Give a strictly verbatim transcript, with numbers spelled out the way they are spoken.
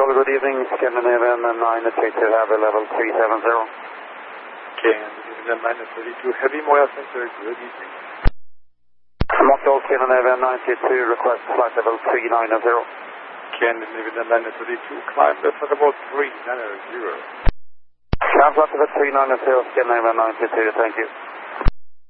Charlie, good evening. Scandinavian nine thirty-two, Heavy level three seven zero. Scandinavian nine thirty-two, Heavy, Moya Center, good evening. Montreal, Scandinavian nine thirty-two, request flight level three nine zero. Scandinavian nine thirty-two, climb left at about three nine zero. Climb flight level three nine zero, Scandinavian nine thirty-two, thank you.